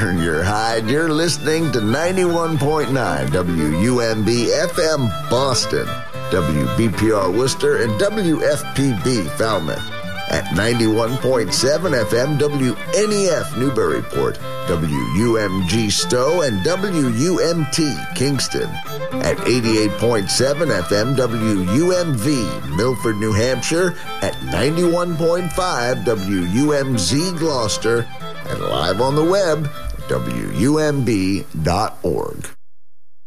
Turn your hide. You're listening to 91.9 WUMB FM Boston, WBPR Worcester, and WFPB Falmouth. At 91.7 FM WNEF Newburyport, WUMG Stowe, and WUMT Kingston. At 88.7 FM WUMV Milford, New Hampshire, at 91.5 WUMZ Gloucester, and live on the web at WUMB.org.